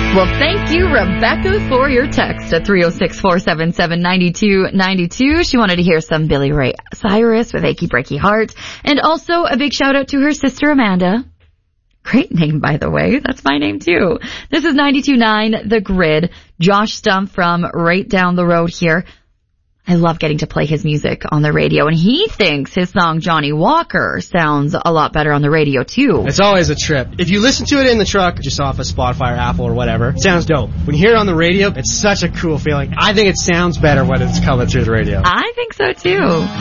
Well, thank you, Rebecca, for your text at 306-477-9292. She wanted to hear some Billy Ray Cyrus with Achy Breaky Heart. And also a big shout out to her sister Amanda. Great name, by the way. That's my name, too. This is 92.9 The Grid. Josh Stump from right down the road here. I love getting to play his music on the radio, and he thinks his song Johnny Walker sounds a lot better on the radio, too. It's always a trip. If you listen to it in the truck, just off of Spotify or Apple or whatever, it sounds dope. When you hear it on the radio, it's such a cool feeling. I think it sounds better when it's coming through the radio. I think so, too.